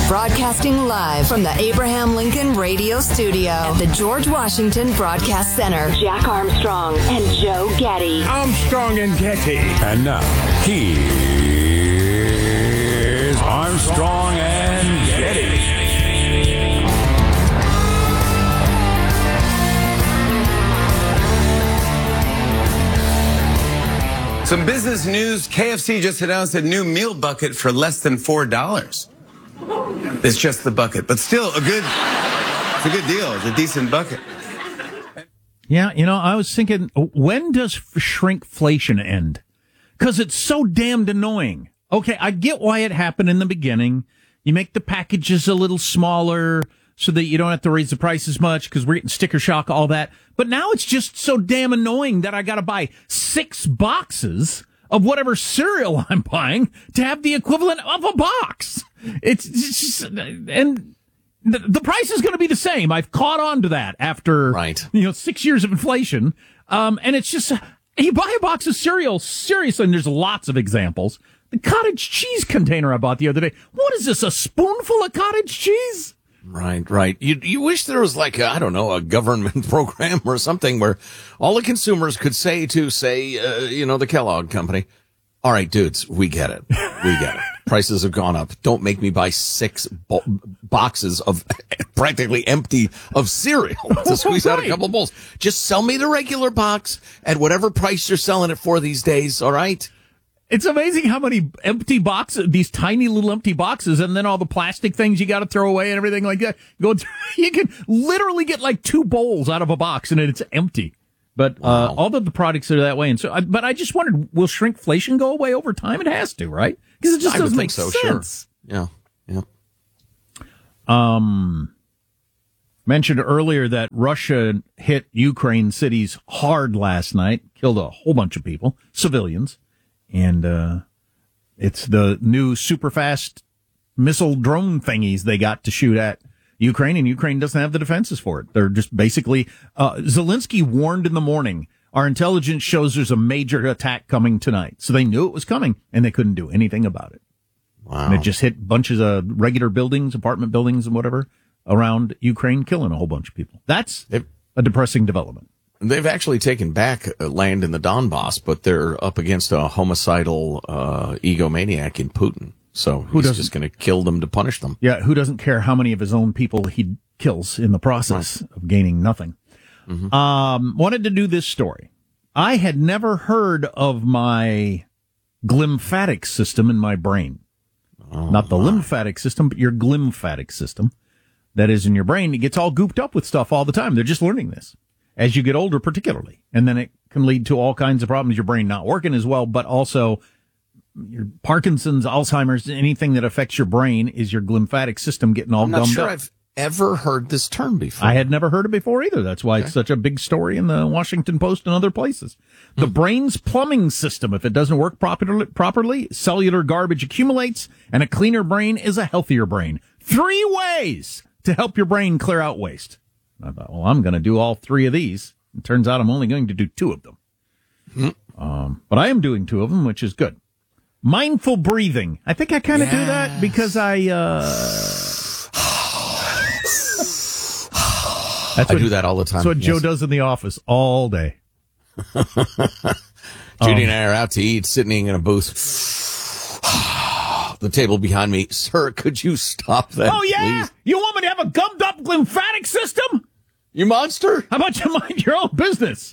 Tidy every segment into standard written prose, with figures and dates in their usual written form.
Broadcasting live from the Abraham Lincoln Radio Studio at the George Washington Broadcast Center. Jack Armstrong and Joe Getty. Armstrong and Getty. And now, here's Armstrong and Getty. Some business news. KFC just announced a new meal bucket for less than $4. It's just the bucket, but still it's a good deal. It's a decent bucket. Yeah, I was thinking, when does shrinkflation end? Because it's so damned annoying. Okay, I get why it happened in the beginning. You make the packages a little smaller so that you don't have to raise the price as much because we're getting sticker shock, all that. But now it's just so damn annoying that I got to buy 6 boxes of whatever cereal I'm buying to have the equivalent of a box. It's just, and the price is going to be the same. I've caught on to that after 6 years of inflation. And it's just, you buy a box of cereal, seriously, and there's lots of examples. The cottage cheese container I bought the other day. What is this, a spoonful of cottage cheese? Right. You wish there was like, a government program or something where all the consumers could say to, the Kellogg Company, all right, dudes, we get it. Prices have gone up. Don't make me buy 6 boxes of practically empty of cereal to squeeze out a couple of bowls. Just sell me the regular box at whatever price you're selling it for these days, all right? It's amazing how many empty boxes, these tiny little empty boxes, and then all the plastic things you got to throw away and everything like that. You can literally get like 2 bowls out of a box and it's empty. But all of the products are that way. And so, but I just wondered, will shrinkflation go away over time? It has to, right? Because it just doesn't make sense. Sure. Yeah. Mentioned earlier that Russia hit Ukraine cities hard last night, killed a whole bunch of people, civilians. And it's the new super fast missile drone thingies they got to shoot at Ukraine, and Ukraine doesn't have the defenses for it. They're just basically Zelensky warned in the morning, our intelligence shows there's a major attack coming tonight. So they knew it was coming, and they couldn't do anything about it. Wow. And it just hit bunches of regular buildings, apartment buildings and whatever around Ukraine, killing a whole bunch of people. That's a depressing development. They've actually taken back land in the Donbass, but they're up against a homicidal egomaniac in Putin. So he's just going to kill them to punish them. Yeah, who doesn't care how many of his own people he kills in the process of gaining nothing? Mm-hmm. Wanted to do this story. I had never heard of my glymphatic system in my brain. Not the lymphatic system, but your glymphatic system that is in your brain. It gets all gooped up with stuff all the time. They're just learning this as you get older, particularly. And then it can lead to all kinds of problems, your brain not working as well, but also your Parkinson's, Alzheimer's, anything that affects your brain is your glymphatic system getting all gummed up. I'm not sure I've ever heard this term before. I had never heard it before either. That's why it's such a big story in the Washington Post and other places. The brain's plumbing system, if it doesn't work properly, cellular garbage accumulates, and a cleaner brain is a healthier brain. 3 ways to help your brain clear out waste. I thought, well, I'm going to do all 3 of these. It turns out I'm only going to do 2 of them. But I am doing 2 of them, which is good. Mindful breathing. I think I kind of do that because I do that all the time. That's what Joe does in the office all day. Judy and I are out to eat, sitting in a booth. The table behind me. Sir, could you stop that, Oh, yeah? please? You want me to have a gummed up lymphatic system? You monster? How about you mind your own business?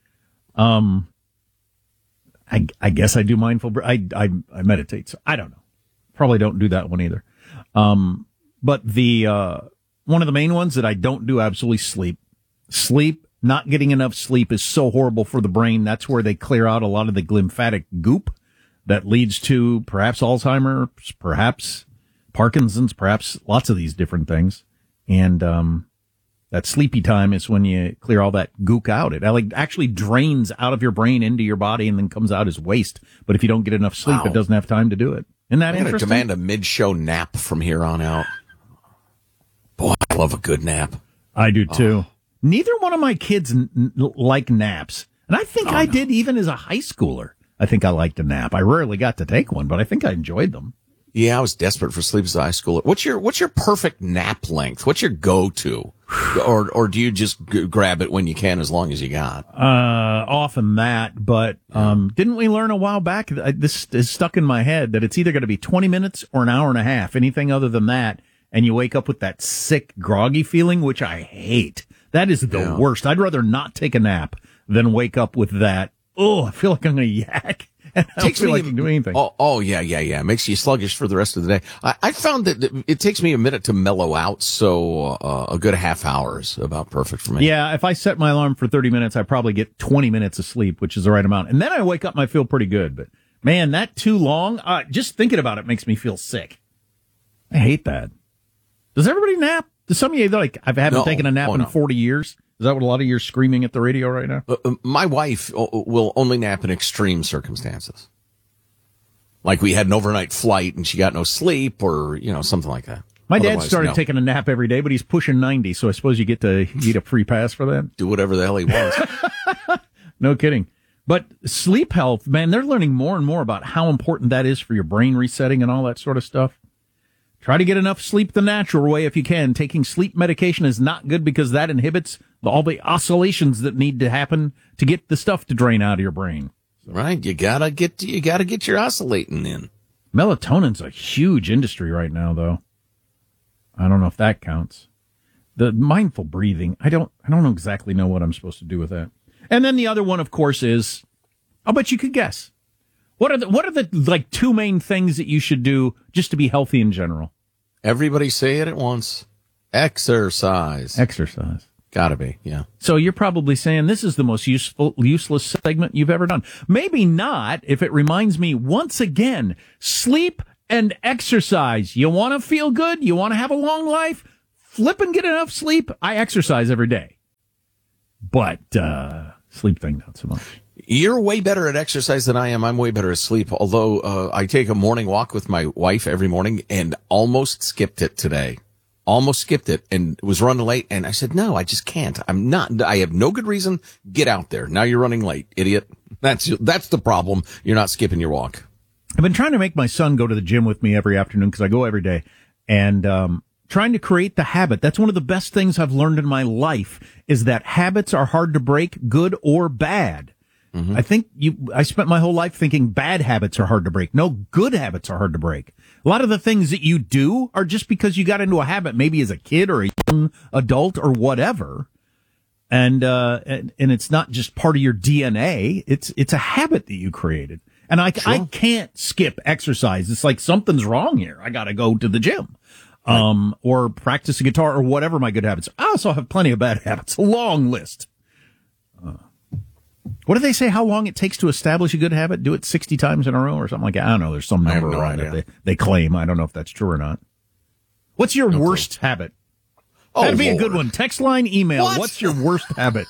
I guess I do mindful. I meditate. So I don't know. Probably don't do that one either. But the one of the main ones that I don't do absolutely sleep. Not getting enough sleep is so horrible for the brain. That's where they clear out a lot of the glymphatic goop that leads to perhaps Alzheimer's, perhaps Parkinson's, perhaps lots of these different things. And that sleepy time is when you clear all that gook out. It actually drains out of your brain into your body and then comes out as waste. But if you don't get enough sleep, it doesn't have time to do it. Isn't that interesting? I'm going to demand a mid-show nap from here on out. Boy, I love a good nap. I do too. Neither one of my kids like naps. And I think I did even as a high schooler. I think I liked a nap. I rarely got to take one, but I think I enjoyed them. Yeah, I was desperate for sleep as a high schooler. What's your perfect nap length? What's your go-to? Or do you just grab it when you can as long as you got? Often that, but didn't we learn a while back, this is stuck in my head, that it's either going to be 20 minutes or an hour and a half. Anything other than that, and you wake up with that sick, groggy feeling, which I hate. That is the worst. I'd rather not take a nap than wake up with that. Oh, I feel like I'm going to yak. And I don't feel like I can do anything. Oh, yeah. It makes you sluggish for the rest of the day. I found that it takes me a minute to mellow out, so a good half hour is about perfect for me. Yeah, if I set my alarm for 30 minutes, I probably get 20 minutes of sleep, which is the right amount. And then I wake up and I feel pretty good. But, man, that too long, just thinking about it makes me feel sick. I hate that. Does everybody nap? Does some of you, like, I haven't taken a nap in 40 years? Is that what a lot of you are screaming at the radio right now? My wife will only nap in extreme circumstances. Like we had an overnight flight and she got no sleep or, something like that. My dad started taking a nap every day, but he's pushing 90, so I suppose you get to eat a free pass for that. Do whatever the hell he wants. No kidding. But sleep health, man, they're learning more and more about how important that is for your brain resetting and all that sort of stuff. Try to get enough sleep the natural way if you can. Taking sleep medication is not good because that inhibits all the oscillations that need to happen to get the stuff to drain out of your brain. Right. You gotta get your oscillating in. Melatonin's a huge industry right now, though. I don't know if that counts. The mindful breathing, I don't exactly know what I'm supposed to do with that. And then the other one, of course, is, I'll bet you could guess. What are the like two main things that you should do just to be healthy in general? Everybody say it at once. Exercise. Gotta be, yeah. So you're probably saying this is the most useless segment you've ever done. Maybe not, if it reminds me once again, sleep and exercise. You want to feel good? You want to have a long life? Flip and get enough sleep. I exercise every day. But sleep thing, not so much. You're way better at exercise than I am. I'm way better at sleep, although I take a morning walk with my wife every morning and almost skipped it today. Almost skipped it and was running late. And I said, no, I just can't. I have no good reason. Get out there. Now you're running late, idiot. That's the problem. You're not skipping your walk. I've been trying to make my son go to the gym with me every afternoon because I go every day. And trying to create the habit. That's one of the best things I've learned in my life is that habits are hard to break, good or bad. Mm-hmm. I spent my whole life thinking bad habits are hard to break. No, good habits are hard to break. A lot of the things that you do are just because you got into a habit, maybe as a kid or a young adult or whatever. And it's not just part of your DNA. It's a habit that you created. And I can't skip exercise. It's like something's wrong here. I got to go to the gym. Or practice the guitar or whatever my good habits. I also have plenty of bad habits. A long list. What do they say? How long it takes to establish a good habit? Do it 60 times in a row or something like that? I don't know. There's some number around it. They claim. I don't know if that's true or not. What's your worst habit? That'd be a good one. Text line, email. What's your worst habit?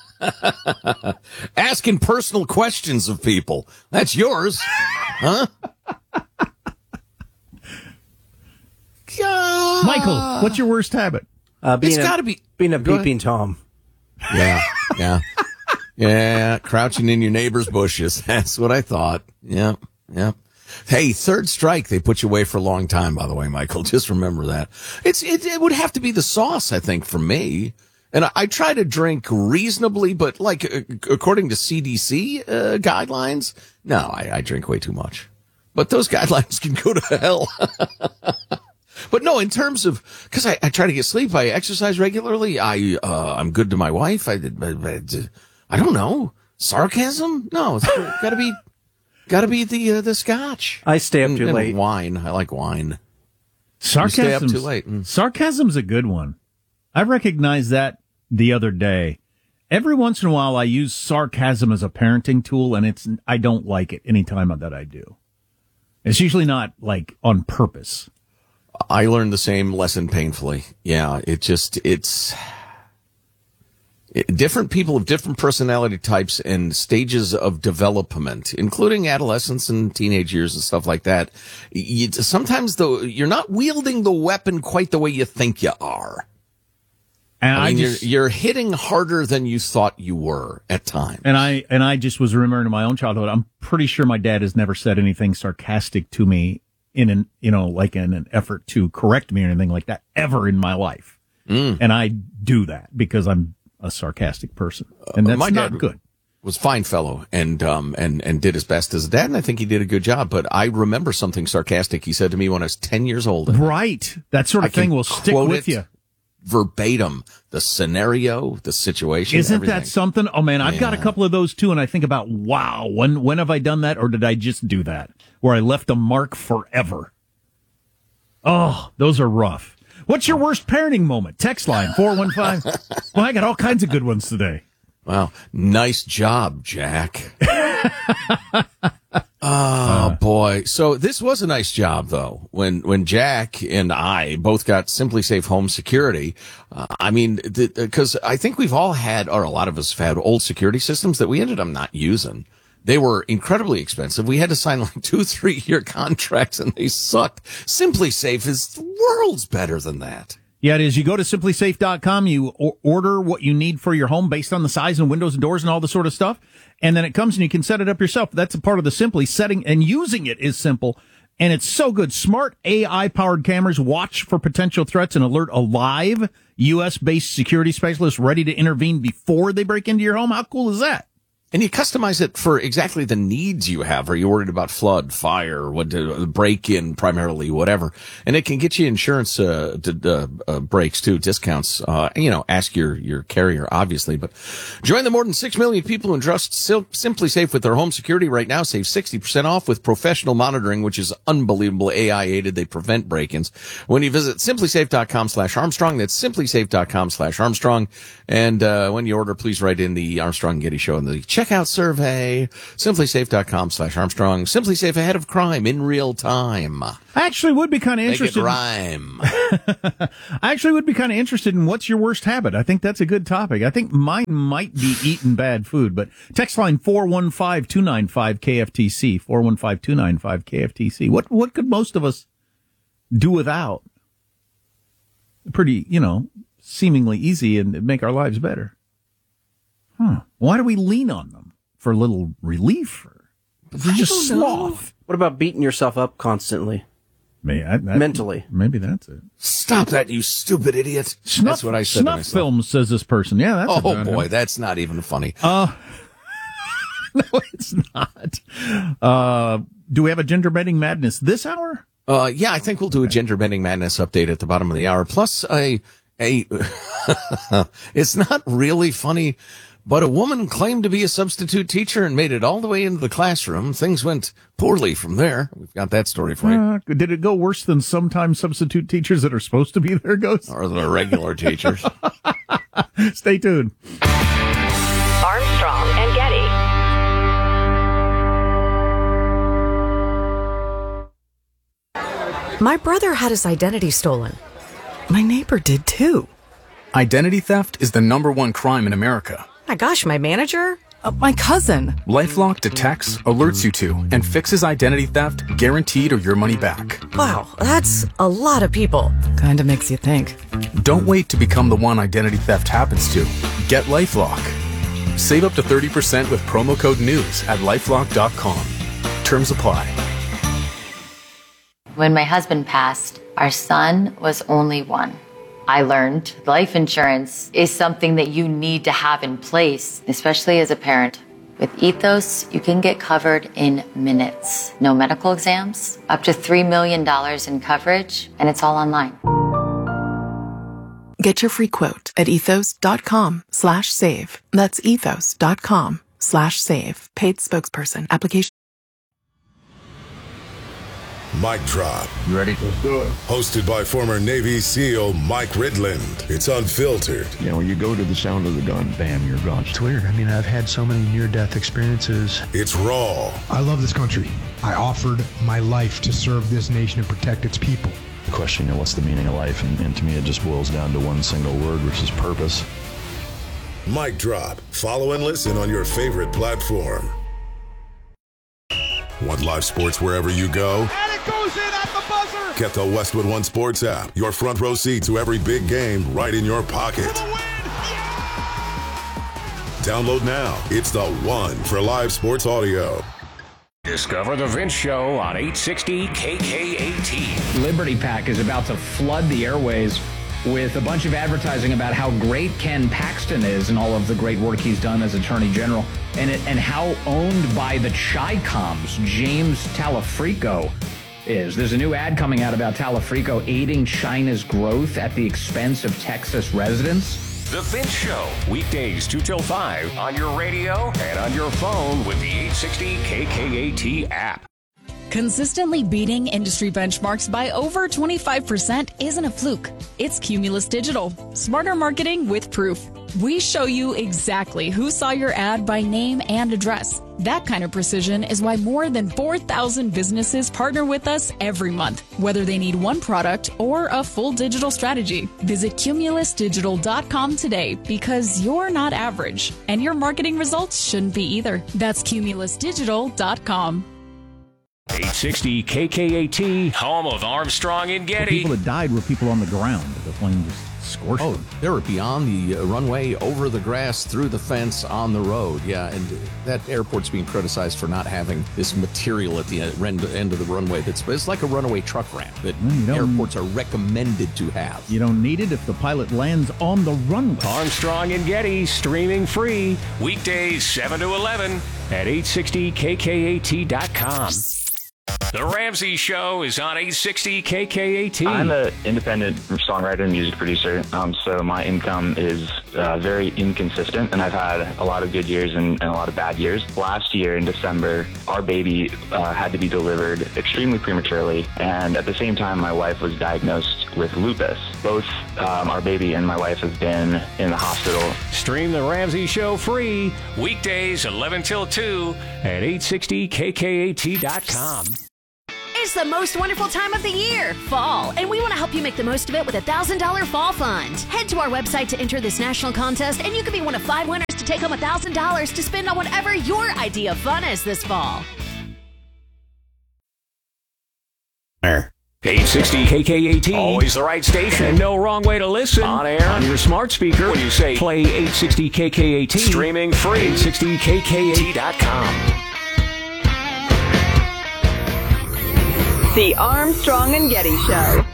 Asking personal questions of people. That's yours. Huh? Michael, what's your worst habit? It's got to be being a peeping Tom. Yeah. Yeah, crouching in your neighbor's bushes. That's what I thought. Yeah. Hey, third strike, they put you away for a long time, by the way, Michael. Just remember that. It would have to be the sauce, I think, for me. And I try to drink reasonably, but like according to CDC guidelines, no, I drink way too much. But those guidelines can go to hell. But no, in terms of, because I try to get sleep, I exercise regularly. I'm good to my wife. I don't know. Sarcasm? No, it's gotta be the scotch. I stay up too late. Wine. I like wine. Sarcasm. Stay up too late. Sarcasm's a good one. I recognized that the other day. Every once in a while, I use sarcasm as a parenting tool, and I don't like it any time that I do. It's usually not like on purpose. I learned the same lesson painfully. Yeah, different people have different personality types and stages of development, including adolescence and teenage years and stuff like that. Sometimes, though, you're not wielding the weapon quite the way you think you are. And you're hitting harder than you thought you were at times. And I just was remembering my own childhood. I'm pretty sure my dad has never said anything sarcastic to me in an effort to correct me or anything like that ever in my life. And I do that because I'm a sarcastic person, and that's not good. Was a fine fellow and did his best as a dad, and I think he did a good job. But I remember something sarcastic he said to me when I was 10 years old. Right. That sort of thing will stick with you. Verbatim, the scenario, the situation. Isn't everything. that something? Oh man, I've got a couple of those too, and I think about, wow, when have I done that, or did I just do that? Where I left a mark forever. Oh, those are rough. What's your worst parenting moment? Text line 415. Well, I got all kinds of good ones today. Wow. Nice job, Jack. Oh, boy. So this was a nice job, though, when Jack and I both got Simply Safe Home Security. Because I think we've all had, or a lot of us have had, old security systems that we ended up not using. They were incredibly expensive. We had to sign like 2-3-year contracts, and they sucked. Simply Safe is worlds better than that. Yeah, it is. You go to simplysafe.com, you order what you need for your home based on the size and windows and doors and all the sort of stuff. And then it comes and you can set it up yourself. That's a part of the Simply. Setting and using it is simple. And it's so good. Smart AI-powered cameras watch for potential threats and alert a live U.S.-based security specialist ready to intervene before they break into your home. How cool is that? And you customize it for exactly the needs you have. Are you worried about flood, fire, break-in primarily, whatever? And it can get you insurance breaks too, discounts. Ask your carrier, obviously. But join the more than 6 million people who entrust Simply Safe with their home security right now. Save 60% off with professional monitoring, which is unbelievable. AI-aided. They prevent break-ins. When you visit simplysafe.com/Armstrong, that's simplysafe.com/Armstrong. And when you order, please write in the Armstrong and Getty Show in the checkout survey. Simplysafe.com/Armstrong. Simply Safe, ahead of crime in real time. I actually would be kind of interested. Make it rhyme. I actually would be kind of interested in what's your worst habit. I think that's a good topic. I think mine might be eating bad food, but text line 415-295-KFTC, 415-295-KFTC. What could most of us do without? Pretty, seemingly easy and make our lives better. Why do we lean on them? For a little relief? Or just sloth? What about beating yourself up constantly? Mentally. Maybe that's it. Stop that, you stupid idiot. That's what I said to myself. Snuff films, says this person. Yeah, that's boy, that's not even funny. No, it's not. Do we have a Gender Bending Madness this hour? Yeah, I think we'll do a Gender Bending Madness update at the bottom of the hour. Plus it's not really funny, but a woman claimed to be a substitute teacher and made it all the way into the classroom. Things went poorly from there. We've got that story for you. Did it go worse than sometimes substitute teachers that are supposed to be there, Ghost? Or the regular teachers. Stay tuned. Armstrong and Getty. My brother had his identity stolen. My neighbor did too. Identity theft is the #1 crime in America. My gosh, my manager? My cousin. LifeLock detects, alerts you to, and fixes identity theft, guaranteed or your money back. Wow, that's a lot of people. Kinda makes you think. Don't wait to become the one identity theft happens to. Get LifeLock. Save up to 30% with promo code NEWS at LifeLock.com. Terms apply. When my husband passed, our son was only 1. I learned life insurance is something that you need to have in place, especially as a parent. With Ethos, you can get covered in minutes. No medical exams, up to $3 million in coverage, and it's all online. Get your free quote at ethos.com/save. That's ethos.com/save. Paid spokesperson. Application. Mic Drop. You ready? Let's do it. Hosted by former Navy SEAL Mike Ridland. It's unfiltered. When you go to the sound of the gun, bam, you're gone. It's weird. I've had so many near-death experiences. It's raw. I love this country. I offered my life to serve this nation and protect its people. The question, what's the meaning of life? And to me, it just boils down to one single word, which is purpose. Mic Drop. Follow and listen on your favorite platform. Want live sports wherever you go? And it goes in at the buzzer! Get the Westwood One Sports app. Your front row seat to every big game right in your pocket. Download now. It's the one for live sports audio. Discover the Vince Show on 860 KKAT. Liberty PAC is about to flood the airways with a bunch of advertising about how great Ken Paxton is and all of the great work he's done as Attorney General, and how owned by the Chi-Coms James Talafrico is. There's a new ad coming out about Talafrico aiding China's growth at the expense of Texas residents. The Vince Show, weekdays 2 till 5 on your radio and on your phone with the 860 KKAT app. Consistently beating industry benchmarks by over 25% isn't a fluke. It's Cumulus Digital. Smarter marketing with proof. We show you exactly who saw your ad by name and address. That kind of precision is why more than 4,000 businesses partner with us every month, whether they need one product or a full digital strategy. Visit cumulusdigital.com today because you're not average, and your marketing results shouldn't be either. That's cumulusdigital.com. 860 KKAT, home of Armstrong and Getty. The people that died were people on the ground. The plane just scorched them. They were beyond the runway, over the grass, through the fence, on the road. Yeah, and that airport's being criticized for not having this material at the end of the runway. It's like a runaway truck ramp that airports are recommended to have. You don't need it if the pilot lands on the runway. Armstrong and Getty, streaming free, weekdays 7 to 11 at 860KKAT.com. The Ramsey Show is on 860 KKAT. I'm an independent songwriter and music producer, so my income is very inconsistent, and I've had a lot of good years and a lot of bad years. Last year in December, our baby had to be delivered extremely prematurely, and at the same time, my wife was diagnosed with lupus. Both our baby and my wife have been in the hospital. Stream The Ramsey Show free, weekdays 11 till 2 at 860KKAT.com. It's the most wonderful time of the year, fall, and we want to help you make the most of it with a $1,000 fall fund. Head to our website to enter this national contest, and you could be one of 5 winners to take home $1,000 to spend on whatever your idea of fun is this fall. 860 KKAT, always the right station, and no wrong way to listen. On air, on your smart speaker, when you say play 860 KKAT, streaming free, 860KKAT.com. The Armstrong and Getty Show.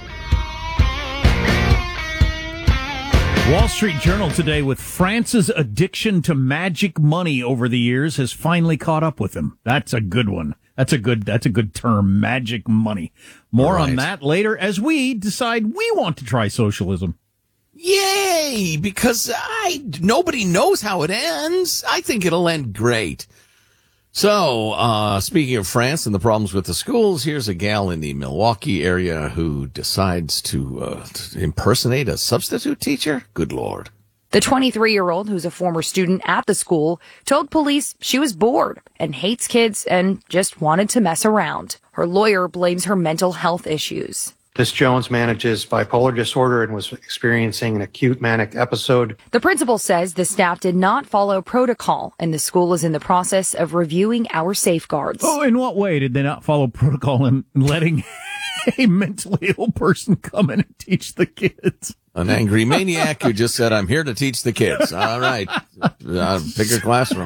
Wall Street Journal today with France's addiction to magic money over the years has finally caught up with him. That's a good one. That's a good term, magic money. More on that later as we decide we want to try socialism. Yay! Because nobody knows how it ends. I think it'll end great. So, speaking of France and the problems with the schools, here's a gal in the Milwaukee area who decides to impersonate a substitute teacher. Good Lord. The 23-year-old, who's a former student at the school, told police she was bored and hates kids and just wanted to mess around. Her lawyer blames her mental health issues. Miss Jones manages bipolar disorder and was experiencing an acute manic episode. The principal says the staff did not follow protocol, and the school is in the process of reviewing our safeguards. Oh, in what way did they not follow protocol in letting a mentally ill person come in and teach the kids? An angry maniac who just said, I'm here to teach the kids. All right. Pick your classroom.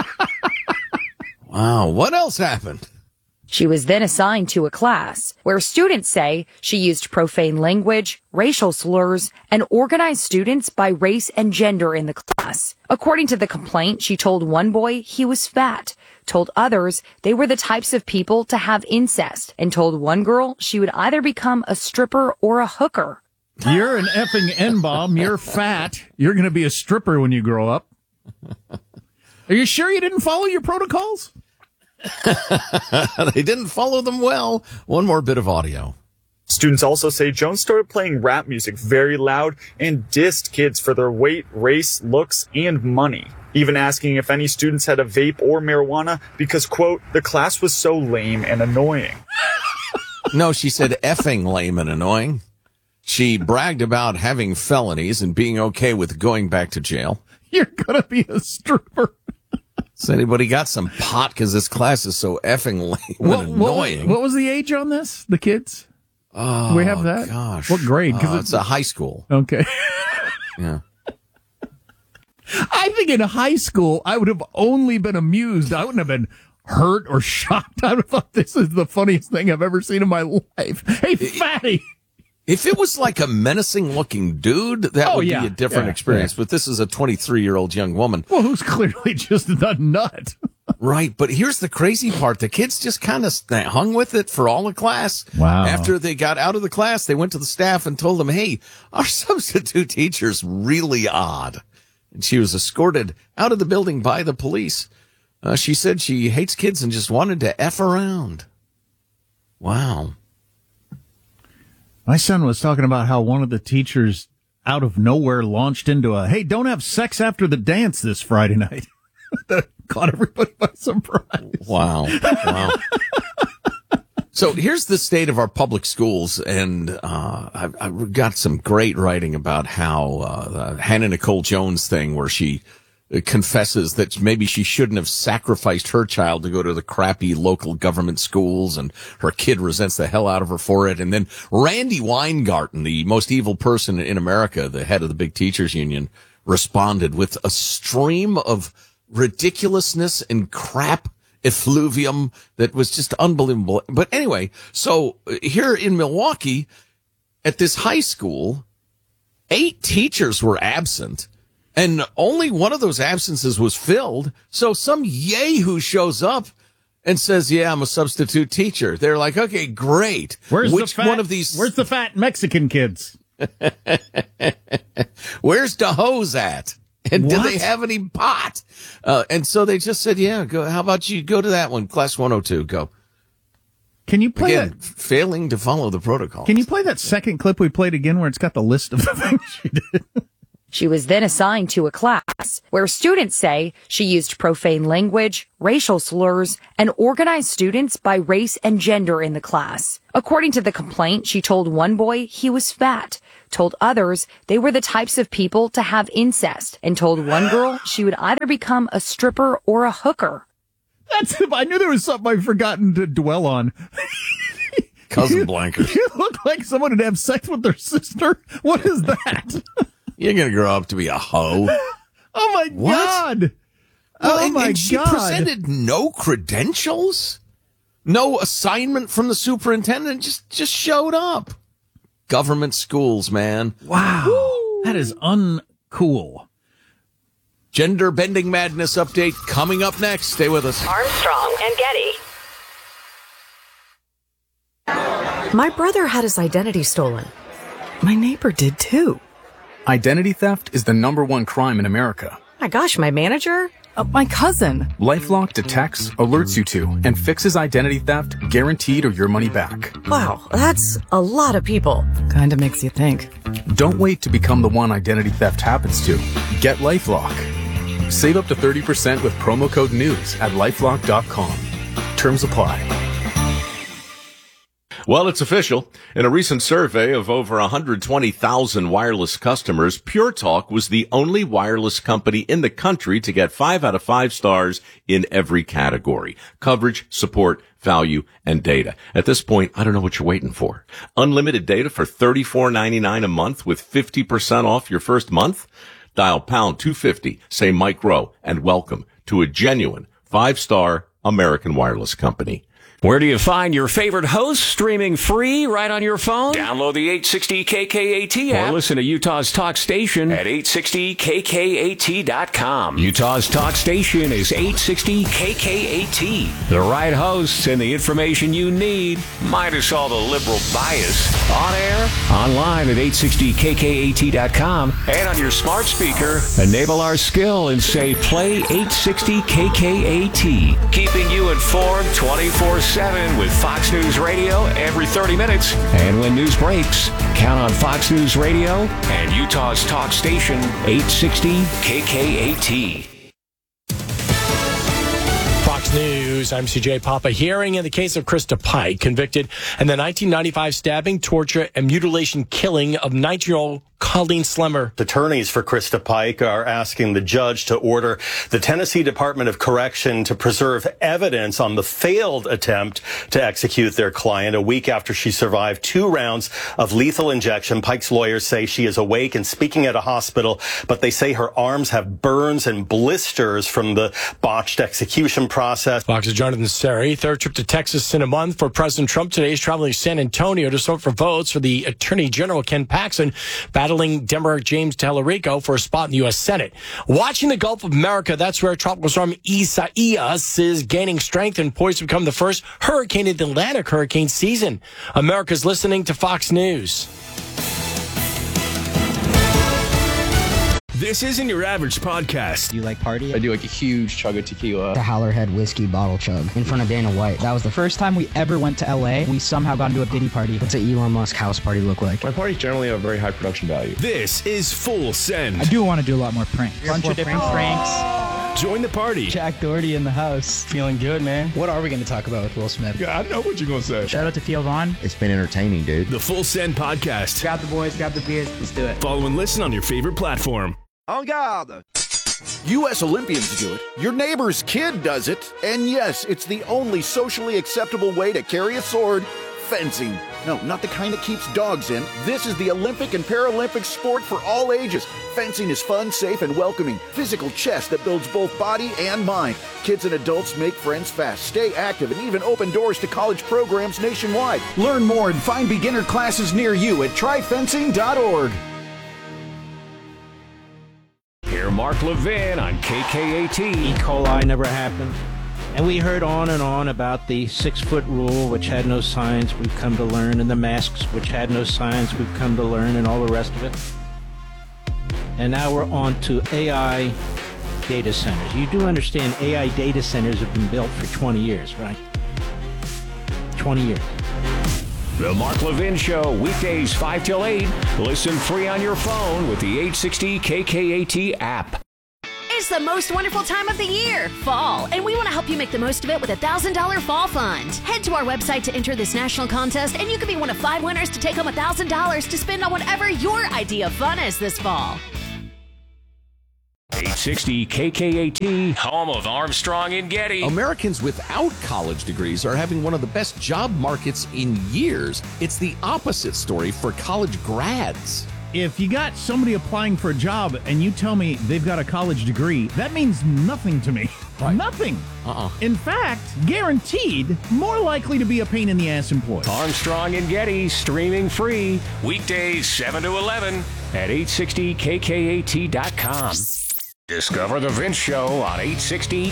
Wow. What else happened? She was then assigned to a class where students say she used profane language, racial slurs, and organized students by race and gender in the class. According to the complaint, she told one boy he was fat, told others they were the types of people to have incest, and told one girl she would either become a stripper or a hooker. You're an effing N-bomb. You're fat. You're going to be a stripper when you grow up. Are you sure you didn't follow your protocols? They didn't follow them well. One more bit of audio. Students also say Jones started playing rap music very loud and dissed kids for their weight, race, looks, and money. Even asking if any students had a vape or marijuana because, quote, the class was so lame and annoying. No, she said effing lame and annoying. She bragged about having felonies and being okay with going back to jail. You're going to be a stripper. Has anybody got some pot because this class is so effing lame and annoying? What was the age on this? The kids? Oh, do we have that? Gosh. What grade? Because it's a high school. Okay. Yeah. I think in high school, I would have only been amused. I wouldn't have been hurt or shocked. I thought this is the funniest thing I've ever seen in my life. Hey, fatty. If it was like a menacing looking dude, that would be a different experience. But this is a 23-year-old young woman. Well, who's clearly just a nut. Right. But here's the crazy part. The kids just kind of hung with it for all of class. Wow. After they got out of the class, they went to the staff and told them, hey, our substitute teacher's really odd. And she was escorted out of the building by the police. She said she hates kids and just wanted to F around. Wow. My son was talking about how one of the teachers out of nowhere launched into a, hey, don't have sex after the dance this Friday night. That caught everybody by surprise. Wow. So here's the state of our public schools, and I've got some great writing about how the Hannah Nicole Jones thing, where she confesses that maybe she shouldn't have sacrificed her child to go to the crappy local government schools, and her kid resents the hell out of her for it. And then Randy Weingarten, the most evil person in America, the head of the big teachers union, responded with a stream of ridiculousness and crap effluvium that was just unbelievable. But anyway, so here in Milwaukee at this high school, 8 teachers were absent. And only one of those absences was filled. So some yahoo shows up and says, yeah, I'm a substitute teacher. They're like, okay, great. Where's the fat Mexican kids? Where's the hose at? And do they have any pot? And so they just said, yeah, go. How about you go to that one? Class 102, go. Can you play that? Failing to follow the protocol. Can you play that second clip we played again where it's got the list of the things she did? She was then assigned to a class where students say she used profane language, racial slurs, and organized students by race and gender in the class. According to the complaint, she told one boy he was fat, told others they were the types of people to have incest, and told one girl she would either become a stripper or a hooker. I knew there was something I'd forgotten to dwell on. Cousin Blankers. You look like someone would have sex with their sister. What is that? You're going to grow up to be a hoe. Oh, my God. Well, and she presented no credentials, no assignment from the superintendent, just showed up. Government schools, man. Wow. Woo. That is uncool. Gender bending madness update coming up next. Stay with us. Armstrong and Getty. My brother had his identity stolen. My neighbor did too. Identity theft is the #1 crime in America. My gosh, my manager? My cousin. LifeLock detects, alerts you to, and fixes identity theft, guaranteed or your money back. Wow, that's a lot of people. Kinda makes you think. Don't wait to become the one identity theft happens to. Get LifeLock. Save up to 30% with promo code NEWS at LifeLock.com. Terms apply. Well, it's official. In a recent survey of over 120,000 wireless customers, Pure Talk was the only wireless company in the country to get 5 out of 5 stars in every category: coverage, support, value, and data. At this point, I don't know what you're waiting for. Unlimited data for $34.99 a month with 50% off your first month? Dial pound 250, say Mike Rowe, and welcome to a genuine 5-star American wireless company. Where do you find your favorite hosts streaming free right on your phone? Download the 860 KKAT app or listen to Utah's Talk Station at 860KKAT.com. Utah's Talk Station is 860 KKAT. The right hosts and the information you need, minus all the liberal bias. On air, online at 860KKAT.com, and on your smart speaker, enable our skill and say play 860 KKAT. Keeping you informed 24/7 with Fox News Radio every 30 minutes. And when news breaks, count on Fox News Radio and Utah's Talk Station, 860 KKAT. Fox News, I'm CJ Papa. Hearing in the case of Krista Pike, convicted in the 1995 stabbing, torture, and mutilation killing of 19-year-old Colleen Slemmer. Attorneys for Krista Pike are asking the judge to order the Tennessee Department of Correction to preserve evidence on the failed attempt to execute their client a week after she survived 2 rounds of lethal injection. Pike's lawyers say she is awake and speaking at a hospital, but they say her arms have burns and blisters from the botched execution process. Fox's Fox's Jonathan Seri. Third trip to Texas in a month for President Trump today. He's traveling to San Antonio to sort for votes for the Attorney General Ken Paxton, battling Democrat James Tallarico for a spot in the U.S. Senate. Watching the Gulf of America, that's where tropical storm Isaias is gaining strength and poised to become the first hurricane in the Atlantic hurricane season. America's listening to Fox News. This isn't your average podcast. You like party? I do like a huge chug of tequila. The Howlerhead whiskey bottle chug in front of Dana White. That was the first time we ever went to LA. We somehow got into a Diddy party. What's an Elon Musk house party look like? My parties generally have a very high production value. This is Full Send. I do want to do a lot more pranks. Bunch of different pranks. Join the party. Jack Doherty in the house. Feeling good, man. What are we going to talk about with Will Smith? Yeah, I know what you're going to say. Shout out to Theo Vaughn. It's been entertaining, dude. The Full Send podcast. Grab the boys, grab the beers. Let's do it. Follow and listen on your favorite platform. En garde! U.S. Olympians do it. Your neighbor's kid does it. And yes, it's the only socially acceptable way to carry a sword. Fencing. No, not the kind that keeps dogs in. This is the Olympic and Paralympic sport for all ages. Fencing is fun, safe, and welcoming. Physical chess that builds both body and mind. Kids and adults make friends fast, stay active, and even open doors to college programs nationwide. Learn more and find beginner classes near you at tryfencing.org. Hear Mark Levin on KKAT. E. coli never happened. And we heard on and on about the 6-foot rule, which had no science, we've come to learn, and the masks, which had no science, we've come to learn, and all the rest of it. And now we're on to AI data centers. You do understand AI data centers have been built for 20 years, right? 20 years. The Mark Levin Show, weekdays 5 till 8. Listen free on your phone with the 860 KKAT app. It's the most wonderful time of the year, fall, and we want to help you make the most of it with a $1,000 fall fund. Head to our website to enter this national contest, and you could be one of 5 winners to take home $1,000 to spend on whatever your idea of fun is this fall. 860 KKAT, home of Armstrong and Getty. Americans without college degrees are having one of the best job markets in years. It's the opposite story for college grads. If you got somebody applying for a job and you tell me they've got a college degree, that means nothing to me. Right. Nothing. In fact, guaranteed, more likely to be a pain in the ass employee. Armstrong and Getty, streaming free, weekdays 7 to 11 at 860KKAT.com. Discover the Vince Show on 860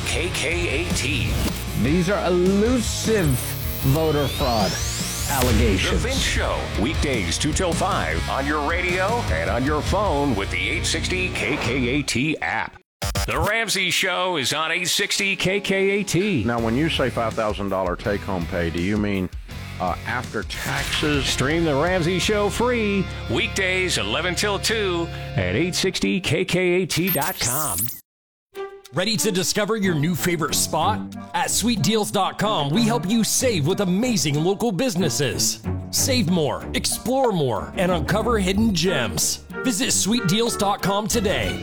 KKAT. These are elusive voter fraud allegations. The Vince Show, weekdays 2 till 5 on your radio and on your phone with the 860 KKAT app. The Ramsey Show is on 860 KKAT. Now, when you say $5,000 take-home pay, do you mean after taxes? Stream the Ramsey Show free, weekdays 11 till 2 at 860KKAT.com. Ready to discover your new favorite spot? At SweetDeals.com, we help you save with amazing local businesses. Save more, explore more, and uncover hidden gems. Visit SweetDeals.com today.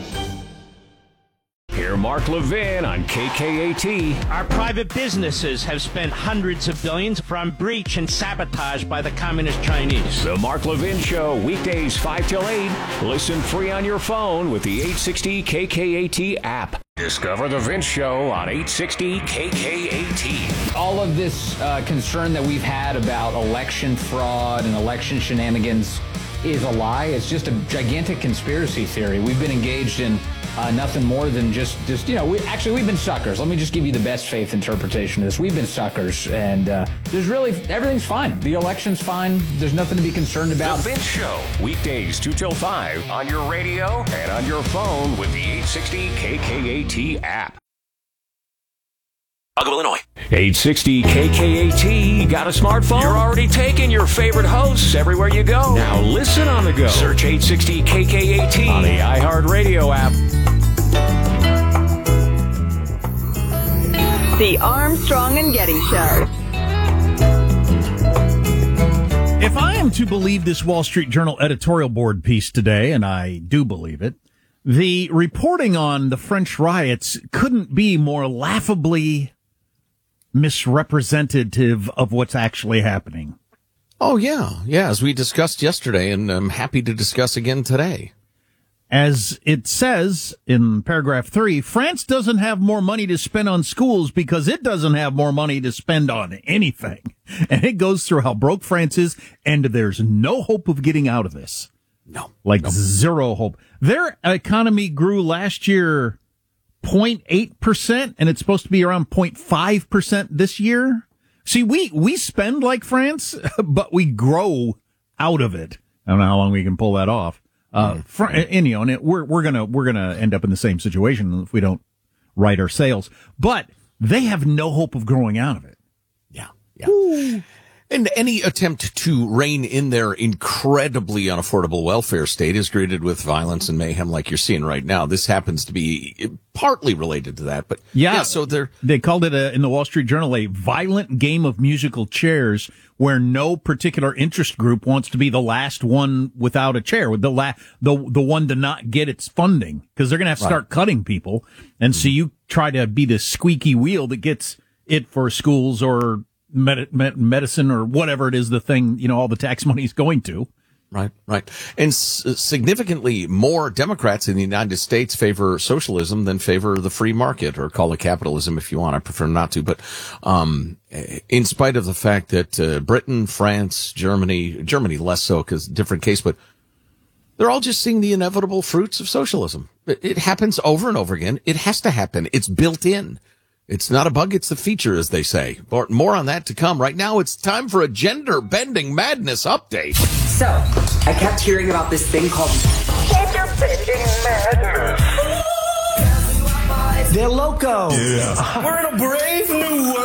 Hear Mark Levin on KKAT. Our private businesses have spent hundreds of billions from breach and sabotage by the Communist Chinese. The Mark Levin Show, weekdays 5 till 8. Listen free on your phone with the 860 KKAT app. Discover the Vince Show on 860 KKAT. All of this concern that we've had about election fraud and election shenanigans is a lie. It's just a gigantic conspiracy theory. We've been engaged in nothing more than just we've been suckers. Let me just give you the best faith interpretation of this. We've been suckers, and everything's fine. The election's fine. There's nothing to be concerned about. The Vince Show, weekdays 2 till 5 on your radio and on your phone with the 860 KKAT app. Chicago, Illinois. 860 KKAT. Got a smartphone? You're already taking your favorite hosts everywhere you go. Now listen on the go. Search 860 KKAT on the iHeartRadio app. The Armstrong and Getty Show. If I am to believe this Wall Street Journal editorial board piece today, and I do believe it, the reporting on the French riots couldn't be more laughably misrepresentative of what's actually happening. Oh, yeah. Yeah, as we discussed yesterday, and I'm happy to discuss again today. as it says in paragraph 3, France doesn't have more money to spend on schools because it doesn't have more money to spend on anything. And it goes through how broke France is, and there's no hope of getting out of this. Zero hope. Their economy grew last year 0.8%, and it's supposed to be around 0.5% this year. See, we spend like France, but we grow out of it. I don't know how long we can pull that off. And we're gonna end up in the same situation if we don't right our sails. But they have no hope of growing out of it. Yeah. Ooh. And any attempt to rein in their incredibly unaffordable welfare state is greeted with violence and mayhem like you're seeing right now. This happens to be partly related to that, but so they called it in the Wall Street Journal a violent game of musical chairs where no particular interest group wants to be the last one without a chair, the one to not get its funding, because they're going to have to start cutting people. And so you try to be the squeaky wheel that gets it for schools or medicine or whatever it is, the thing, all the tax money is going to. Right. And significantly more Democrats in the United States favor socialism than favor the free market, or call it capitalism if you want. I prefer not to. But in spite of the fact that Britain, France, Germany less so because different case, but they're all just seeing the inevitable fruits of socialism. It happens over and over again. It has to happen. It's built in. It's not a bug, it's the feature, as they say. More on that to come. Right now, it's time for a gender-bending madness update. So, I kept hearing about this thing called gender-bending madness. They're loco. Yeah. We're in a brave new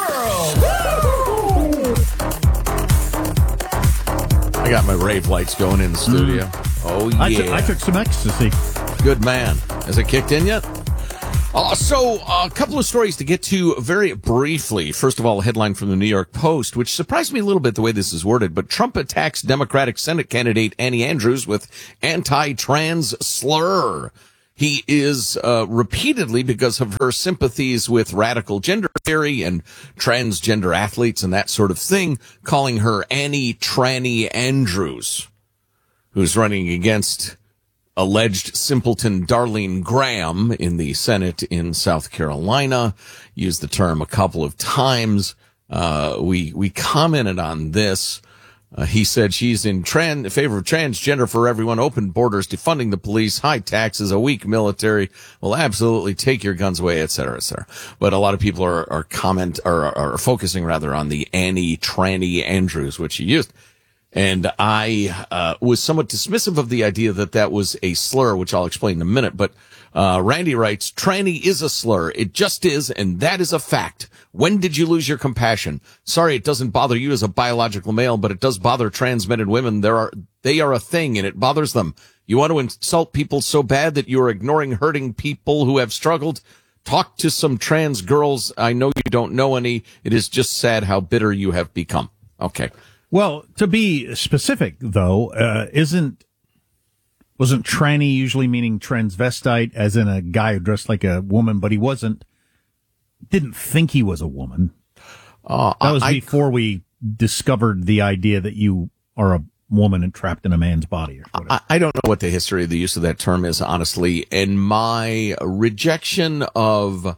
world. I got my rave lights going in the studio. Oh, yeah. I took some ecstasy. Good man. Has it kicked in yet? So a couple of stories to get to very briefly. First of all, a headline from the New York Post, which surprised me a little bit the way this is worded, but Trump attacks Democratic Senate candidate Annie Andrews with anti-trans slur. He is repeatedly, because of her sympathies with radical gender theory and transgender athletes and that sort of thing, calling her Annie Tranny Andrews, who's running against alleged simpleton Darlene Graham in the Senate in South Carolina. Used the term a couple of times. We commented on this. He said she's in favor of transgender for everyone, open borders, defunding the police, high taxes, a weak military, will absolutely take your guns away, et cetera, et cetera. But a lot of people are focusing rather on the Annie Tranny Andrews, which he used. And I was somewhat dismissive of the idea that was a slur, which I'll explain in a minute. But Randy writes, tranny is a slur. It just is, and that is a fact. When did you lose your compassion? Sorry, it doesn't bother you as a biological male, but it does bother trans men and women. They are a thing, and it bothers them. You want to insult people so bad that you're ignoring hurting people who have struggled? Talk to some trans girls. I know you don't know any. It is just sad how bitter you have become. Okay. Well, to be specific, though, wasn't tranny usually meaning transvestite, as in a guy who dressed like a woman, but he didn't think he was a woman. That was before we discovered the idea that you are a woman and trapped in a man's body. Or whatever. I don't know what the history of the use of that term is, honestly, and my rejection of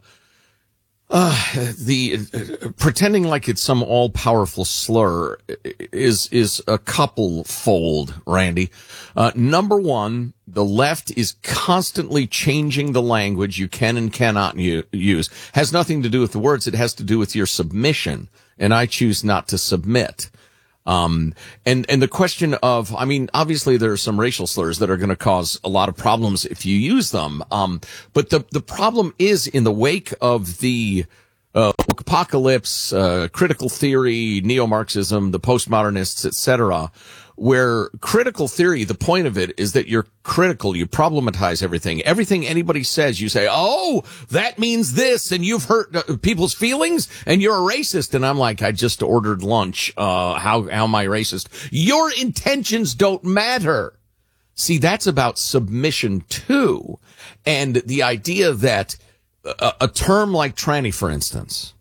the pretending like it's some all-powerful slur is a couple-fold, Randy. Number one, the left is constantly changing the language you can and cannot use. Has nothing to do with the words. It has to do with your submission. And I choose not to submit. And the question of, obviously there are some racial slurs that are going to cause a lot of problems if you use them. But the problem is in the wake of the apocalypse, critical theory, neo-Marxism, the postmodernists, etc., where critical theory, the point of it is that you're critical, you problematize everything. Everything anybody says, you say, oh, that means this, and you've hurt people's feelings, and you're a racist. And I'm like, I just ordered lunch. How am I racist? Your intentions don't matter. See, that's about submission too. And the idea that a term like tranny, for instance,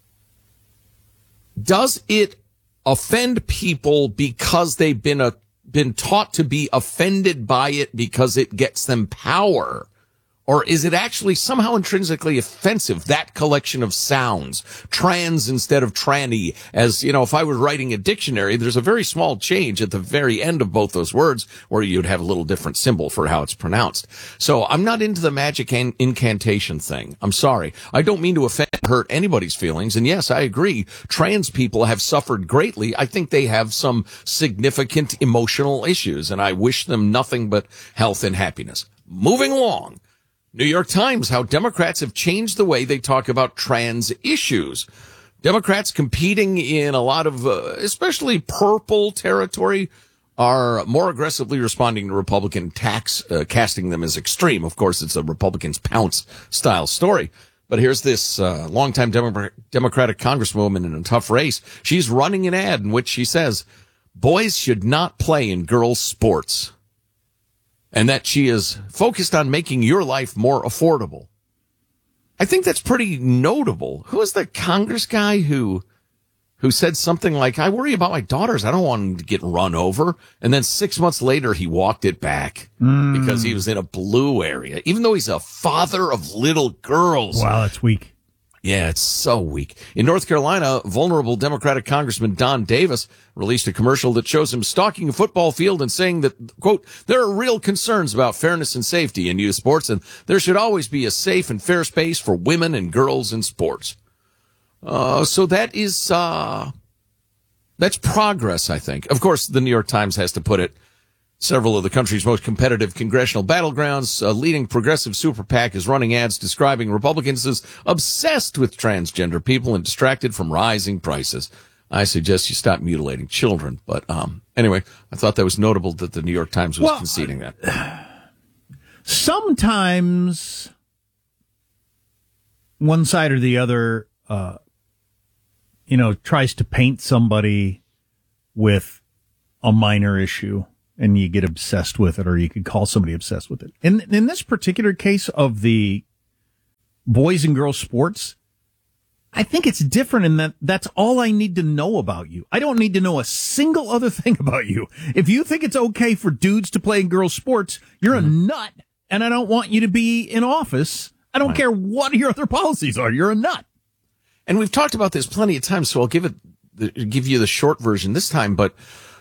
does it offend people because they've been been taught to be offended by it because it gets them power? Or is it actually somehow intrinsically offensive, that collection of sounds, trans instead of tranny? As, you know, if I were writing a dictionary, there's a very small change at the very end of both those words where you'd have a little different symbol for how it's pronounced. So I'm not into the magic incantation thing. I'm sorry. I don't mean to offend or hurt anybody's feelings. And yes, I agree. Trans people have suffered greatly. I think they have some significant emotional issues, and I wish them nothing but health and happiness. Moving along. New York Times, how Democrats have changed the way they talk about trans issues. Democrats competing in a lot of, especially purple territory, are more aggressively responding to Republican attacks, casting them as extreme. Of course, it's a Republicans pounce style story. But here's this longtime Democratic congresswoman in a tough race. She's running an ad in which she says, boys should not play in girls' sports. And that she is focused on making your life more affordable. I think that's pretty notable. Who is the Congress guy who said something like, I worry about my daughters. I don't want them to get run over. And then 6 months later, he walked it back because he was in a blue area, even though he's a father of little girls. Wow, that's weak. Yeah, it's so weak. In North Carolina, vulnerable Democratic Congressman Don Davis released a commercial that shows him stalking a football field and saying that, quote, there are real concerns about fairness and safety in youth sports, and there should always be a safe and fair space for women and girls in sports. So that is, that's progress, I think. Of course, the New York Times has to put it. Several of the country's most competitive congressional battlegrounds, a leading progressive super PAC is running ads describing Republicans as obsessed with transgender people and distracted from rising prices. I suggest you stop mutilating children. But anyway, I thought that was notable that the New York Times was conceding that. Sometimes one side or the other, tries to paint somebody with a minor issue. And you get obsessed with it, or you could call somebody obsessed with it. In this particular case of the boys and girls sports, I think it's different in that that's all I need to know about you. I don't need to know a single other thing about you. If you think it's okay for dudes to play in girls sports, you're a nut, and I don't want you to be in office. I don't care what your other policies are. You're a nut. And we've talked about this plenty of times, so I'll give you the short version this time, but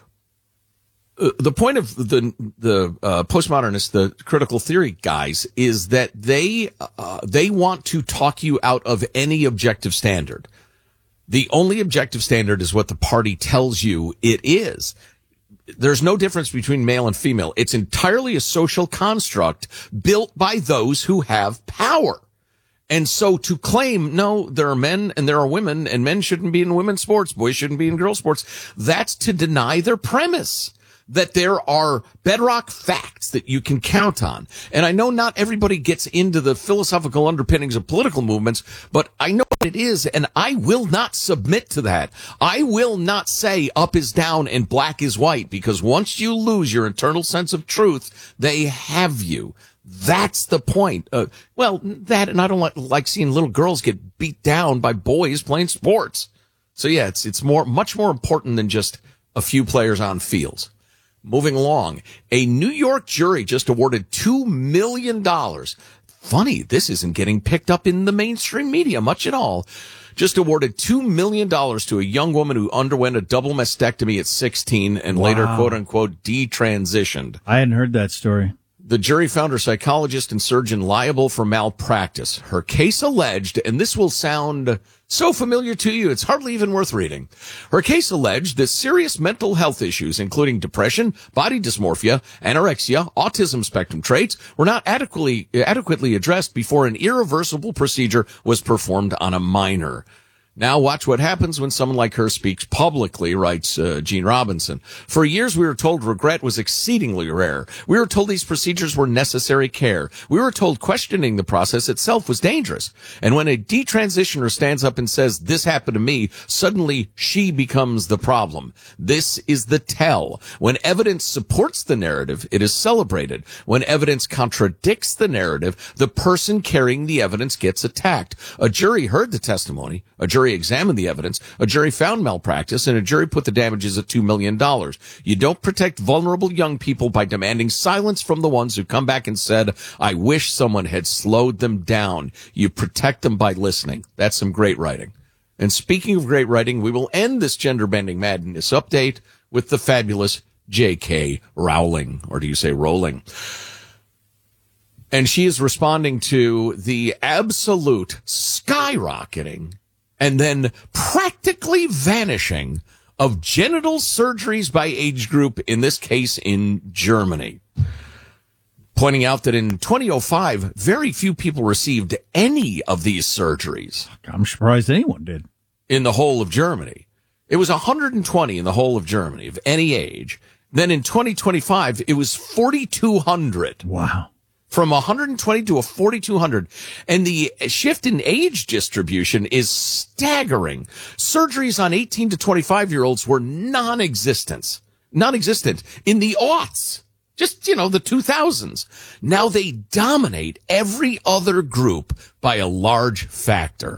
the point of the postmodernists, the critical theory guys, is that they want to talk you out of any objective standard. The only objective standard is what the party tells you it is. There's no difference between male and female. It's entirely a social construct built by those who have power. And so to claim, no, there are men and there are women, and men shouldn't be in women's sports, boys shouldn't be in girls' sports, that's to deny their premise. That there are bedrock facts that you can count on. And I know not everybody gets into the philosophical underpinnings of political movements, but I know what it is, and I will not submit to that. I will not say up is down and black is white, because once you lose your internal sense of truth, they have you. That's the point. And I don't like seeing little girls get beat down by boys playing sports. So yeah, it's much more important than just a few players on fields. Moving along, a New York jury just awarded $2 million. Funny, this isn't getting picked up in the mainstream media much at all. Just awarded $2 million to a young woman who underwent a double mastectomy at 16 and later, quote unquote, detransitioned. I hadn't heard that story. The jury found her psychologist and surgeon liable for malpractice. Her case alleged, and this will sound so familiar to you, it's hardly even worth reading. Her case alleged that serious mental health issues, including depression, body dysmorphia, anorexia, autism spectrum traits, were not adequately addressed before an irreversible procedure was performed on a minor. Now watch what happens when someone like her speaks publicly, writes Gene Robinson. For years we were told regret was exceedingly rare. We were told these procedures were necessary care. We were told questioning the process itself was dangerous. And when a detransitioner stands up and says, this happened to me, suddenly she becomes the problem. This is the tell. When evidence supports the narrative, it is celebrated. When evidence contradicts the narrative, the person carrying the evidence gets attacked. A jury heard the testimony. A jury jury examined the evidence, a jury found malpractice, and a jury put the damages at $2 million. You don't protect vulnerable young people by demanding silence from the ones who come back and said, I wish someone had slowed them down. You protect them by listening. That's some great writing. And speaking of great writing, we will end this gender-bending madness update with the fabulous J.K. Rowling, or do you say Rowling? And she is responding to the absolute skyrocketing and then practically vanishing of genital surgeries by age group, in this case in Germany. Pointing out that in 2005, very few people received any of these surgeries. I'm surprised anyone did. In the whole of Germany. It was 120 in the whole of Germany of any age. Then in 2025, it was 4,200. Wow. From 120 to a 4,200. And the shift in age distribution is staggering. Surgeries on 18 to 25-year-olds were non-existent in the aughts. Just, the 2000s. Now they dominate every other group by a large factor.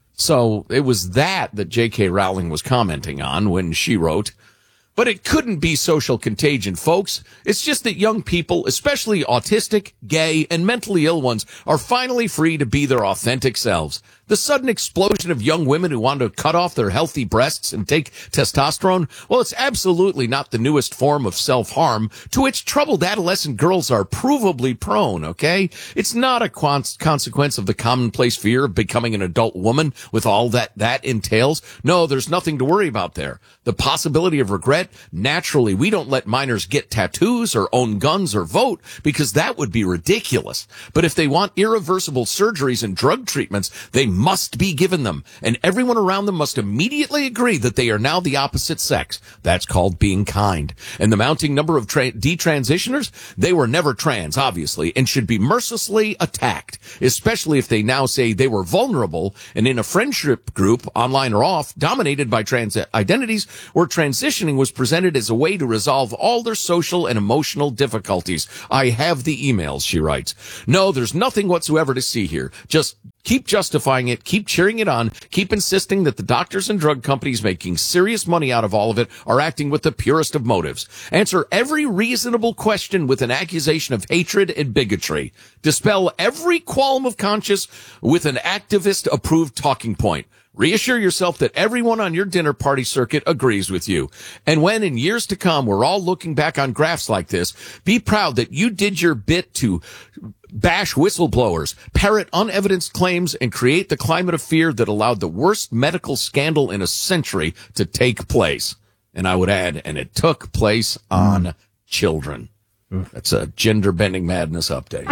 So it was that J.K. Rowling was commenting on when she wrote, but it couldn't be social contagion, folks. It's just that young people, especially autistic, gay, and mentally ill ones, are finally free to be their authentic selves. The sudden explosion of young women who want to cut off their healthy breasts and take testosterone, well, it's absolutely not the newest form of self-harm to which troubled adolescent girls are provably prone, okay? It's not a consequence of the commonplace fear of becoming an adult woman with all that entails. No, there's nothing to worry about there. The possibility of regret, naturally, we don't let minors get tattoos or own guns or vote because that would be ridiculous. But if they want irreversible surgeries and drug treatments, they must be given them, and everyone around them must immediately agree that they are now the opposite sex. That's called being kind. And the mounting number of detransitioners, they were never trans, obviously, and should be mercilessly attacked, especially if they now say they were vulnerable and in a friendship group, online or off, dominated by trans identities, where transitioning was presented as a way to resolve all their social and emotional difficulties. I have the emails, she writes. No, there's nothing whatsoever to see here. Just keep justifying it, keep cheering it on, keep insisting that the doctors and drug companies making serious money out of all of it are acting with the purest of motives. Answer every reasonable question with an accusation of hatred and bigotry. Dispel every qualm of conscience with an activist-approved talking point. Reassure yourself that everyone on your dinner party circuit agrees with you. And when in years to come we're all looking back on graphs like this, be proud that you did your bit to bash whistleblowers, parrot unevidenced claims, and create the climate of fear that allowed the worst medical scandal in a century to take place. And I would add, and it took place on children. That's a gender-bending madness update.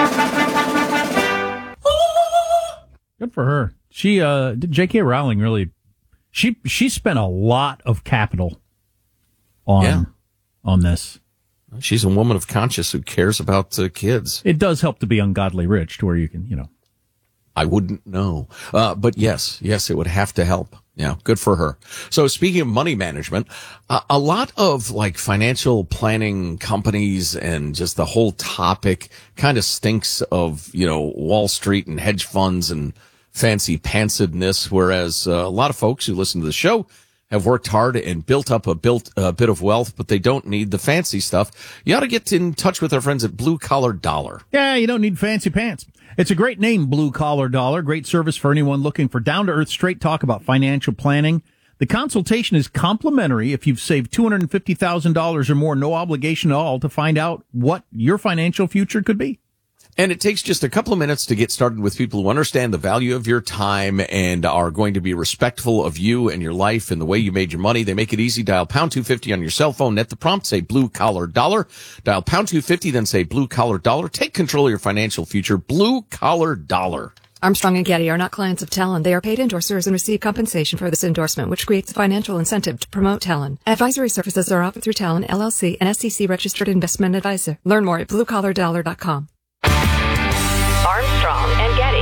Good for her. She, J.K. Rowling really, she spent a lot of capital on this. She's a woman of conscience who cares about kids. It does help to be ungodly rich to where you can, I wouldn't know. But yes, it would have to help. Yeah, good for her. So speaking of money management, a lot of financial planning companies and just the whole topic kind of stinks of, Wall Street and hedge funds and fancy pantsedness, whereas a lot of folks who listen to the show have worked hard and built up a bit of wealth, but they don't need the fancy stuff. You ought to get in touch with our friends at Blue Collar Dollar. Yeah, you don't need fancy pants. It's a great name, Blue Collar Dollar. Great service for anyone looking for down-to-earth, straight talk about financial planning. The consultation is complimentary if you've saved $250,000 or more, no obligation at all to find out what your financial future could be. And it takes just a couple of minutes to get started with people who understand the value of your time and are going to be respectful of you and your life and the way you made your money. They make it easy. Dial pound 250 on your cell phone. At the prompt, say Blue Collar Dollar. Dial pound 250, then say Blue Collar Dollar. Take control of your financial future. Blue Collar Dollar. Armstrong and Getty are not clients of Talon. They are paid endorsers and receive compensation for this endorsement, which creates a financial incentive to promote Talon. Advisory services are offered through Talon, LLC, an SEC-registered investment advisor. Learn more at bluecollardollar.com. Armstrong and Getty.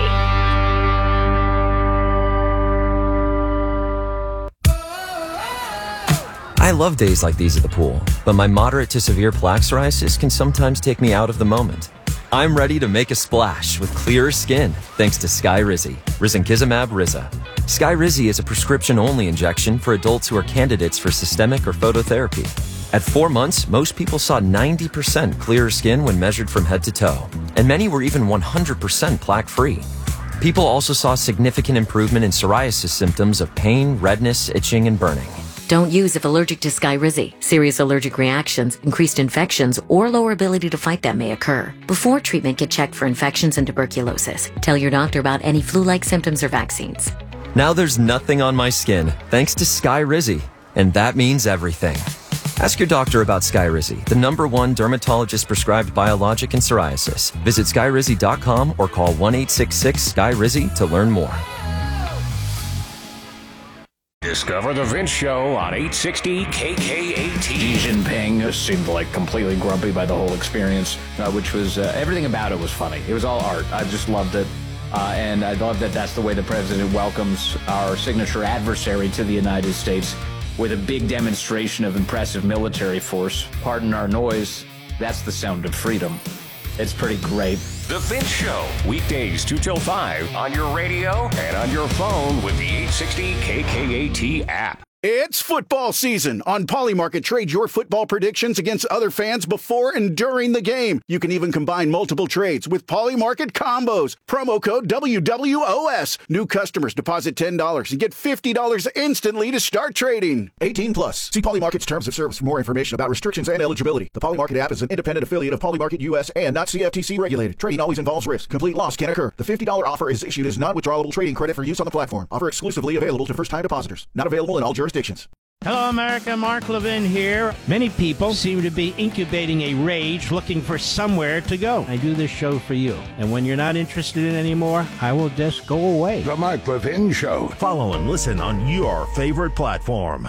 I love days like these at the pool, but my moderate to severe plaque psoriasis can sometimes take me out of the moment. I'm ready to make a splash with clearer skin thanks to Skyrizi, risankizumab Riza. Skyrizi is a prescription-only injection for adults who are candidates for systemic or phototherapy. At 4 months, most people saw 90% clearer skin when measured from head to toe, and many were even 100% plaque-free. People also saw significant improvement in psoriasis symptoms of pain, redness, itching, and burning. Don't use if allergic to Skyrizi. Serious allergic reactions, increased infections, or lower ability to fight them may occur. Before treatment, get checked for infections and tuberculosis. Tell your doctor about any flu-like symptoms or vaccines. Now there's nothing on my skin, thanks to Skyrizi, and that means everything. Ask your doctor about Skyrizi, the #1 dermatologist-prescribed biologic in psoriasis. Visit Skyrizi.com or call 1-866-SKYRIZI to learn more. Discover the Vince Show on 860 KKAT. Xi Jinping seemed like completely grumpy by the whole experience, which was, everything about it was funny. It was all art. I just loved it. And I love that that's the way the president welcomes our signature adversary to the United States, with a big demonstration of impressive military force. Pardon our noise, that's the sound of freedom. It's pretty great. The Vince Show, weekdays 2 till 5 on your radio and on your phone with the 860 KKAT app. It's football season. On Polymarket, trade your football predictions against other fans before and during the game. You can even combine multiple trades with Polymarket combos. Promo code WWOS. New customers deposit $10 and get $50 instantly to start trading. 18 plus. See Polymarket's terms of service for more information about restrictions and eligibility. The Polymarket app is an independent affiliate of Polymarket US and not CFTC regulated. Trading always involves risk. Complete loss can occur. The $50 offer is issued as non-withdrawable trading credit for use on the platform. Offer exclusively available to first-time depositors. Not available in all jurisdictions. Hello, America. Mark Levin here. Many people seem to be incubating a rage looking for somewhere to go. I do this show for you. And when you're not interested in it anymore, I will just go away. The Mark Levin Show. Follow and listen on your favorite platform.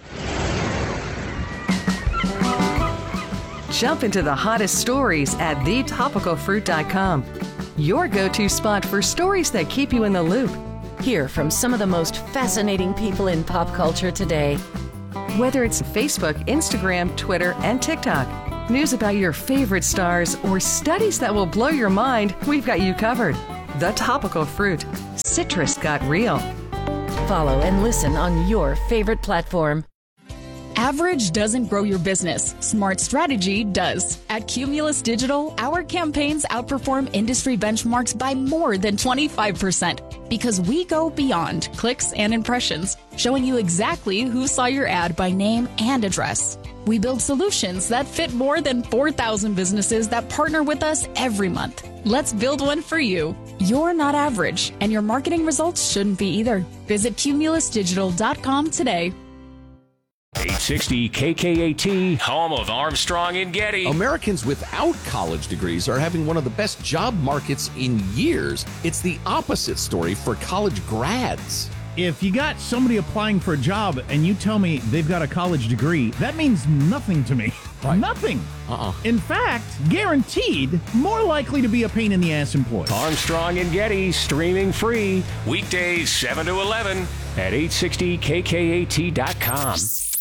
Jump into the hottest stories at thetopicalfruit.com. Your go-to spot for stories that keep you in the loop. Hear from some of the most fascinating people in pop culture today. Whether it's Facebook, Instagram, Twitter, and TikTok, news about your favorite stars, or studies that will blow your mind, we've got you covered. The Topical Fruit. Citrus got real. Follow and listen on your favorite platform. Average doesn't grow your business. Smart strategy does. At Cumulus Digital, our campaigns outperform industry benchmarks by more than 25% because we go beyond clicks and impressions, showing you exactly who saw your ad by name and address. We build solutions that fit more than 4,000 businesses that partner with us every month. Let's build one for you. You're not average, and your marketing results shouldn't be either. Visit cumulusdigital.com today. 860 KKAT, home of Armstrong and Getty. Americans without college degrees are having one of the best job markets in years. It's the opposite story for college grads. If you got somebody applying for a job and you tell me they've got a college degree, that means nothing to me. Right. Nothing. In fact, guaranteed, more likely to be a pain in the ass employee. Armstrong and Getty, streaming free, weekdays 7 to 11 at 860KKAT.com.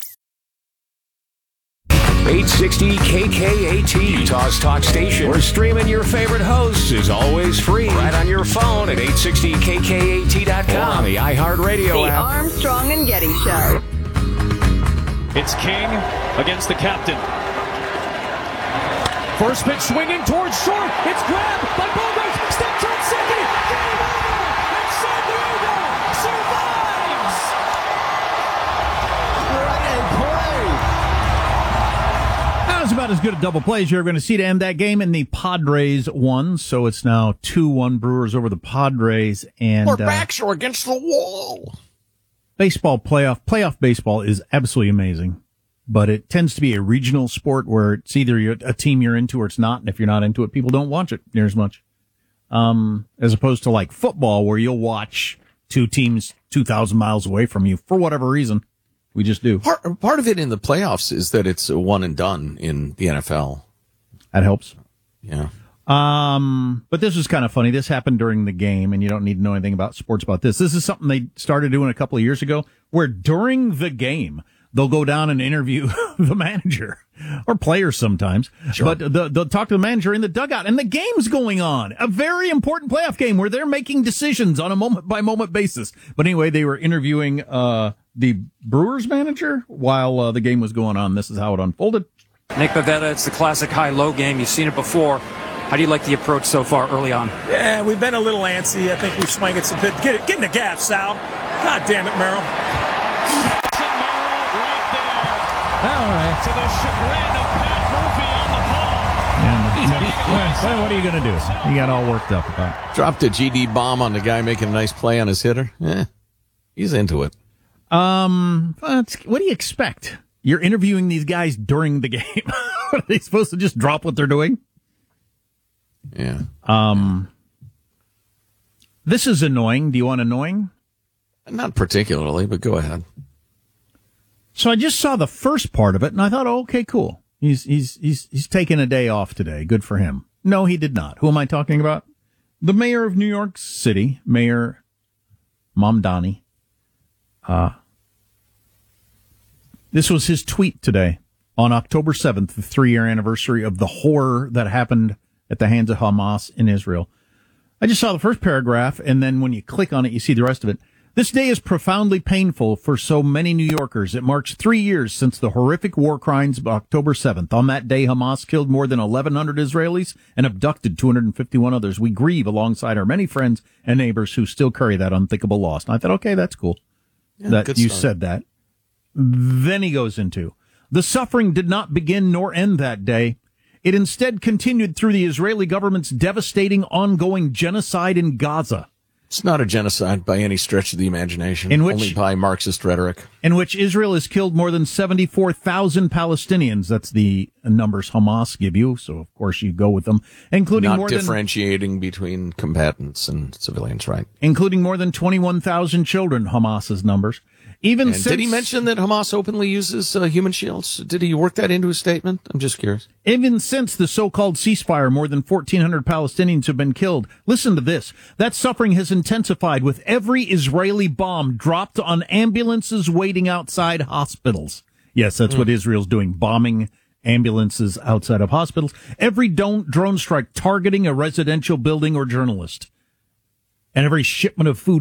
860 KKAT, Utah's talk station, where streaming your favorite hosts is always free. Right on your phone at 860KKAT.com, on the iHeartRadio app. The Armstrong and Getty Show. It's King against the captain. First pitch swinging towards short. It's grabbed by Bogarts. Steps on second. Game over. And San Diego survives. What a play. That was about as good a double play as you're going to see to end that game, and the Padres won, so it's now 2-1 Brewers over the Padres. And our backs are against the wall. Baseball playoff baseball is absolutely amazing, but it tends to be a regional sport where it's either a team you're into or it's not, and if you're not into it, people don't watch it near as much. As opposed to like football, where you'll watch two teams 2,000 miles away from you for whatever reason. We just do. Part of it in the playoffs is that it's a one and done in the NFL. That helps. Yeah. But this was kind of funny. This happened during the game, and you don't need to know anything about sports about this. This is something they started doing a couple of years ago, where during the game, they'll go down and interview the manager or players sometimes. Sure. But they'll talk to the manager in the dugout, and the game's going on. A very important playoff game where they're making decisions on a moment-by-moment basis. But anyway, they were interviewing the Brewers manager while the game was going on. This is how it unfolded. Nick Pivetta, it's the classic high-low game. You've seen it before. How do you like the approach so far early on? Yeah, we've been a little antsy. I think we've swung it some bit. Get in the gap, Sal. God damn it, Merrill. All right. To the chagrin of Pat Murphy on the call. What are you going to do? You got all worked up about it. Dropped a GD bomb on the guy making a nice play on his hitter. He's into it. What do you expect? You're interviewing these guys during the game. Are they supposed to just drop what they're doing? Yeah. This is annoying. Do you want annoying? Not particularly, but go ahead. So I just saw the first part of it, and I thought, oh, okay, cool. He's taking a day off today. Good for him. No, he did not. Who am I talking about? The mayor of New York City, Mayor Mamdani. This was his tweet today on October 7th, the 3-year anniversary of the horror that happened at the hands of Hamas in Israel. I just saw the first paragraph, and then when you click on it, you see the rest of it. This day is profoundly painful for so many New Yorkers. It marks 3 years since the horrific war crimes of October 7th. On that day, Hamas killed more than 1,100 Israelis and abducted 251 others. We grieve alongside our many friends and neighbors who still carry that unthinkable loss. And I thought, okay, that's cool that you said that. Then he goes into, the suffering did not begin nor end that day. It instead continued through the Israeli government's devastating ongoing genocide in Gaza. It's not a genocide by any stretch of the imagination, only by Marxist rhetoric. In which Israel has killed more than 74,000 Palestinians. That's the numbers Hamas give you, so of course you go with them. Including not differentiating between combatants and civilians, right? Including more than 21,000 children, Hamas's numbers. Did he mention that Hamas openly uses human shields? Did he work that into his statement? I'm just curious. Even since the so-called ceasefire, more than 1,400 Palestinians have been killed. Listen to this. That suffering has intensified with every Israeli bomb dropped on ambulances waiting outside hospitals. Yes, that's what Israel's doing, bombing ambulances outside of hospitals. Every drone strike targeting a residential building or journalist. And every shipment of food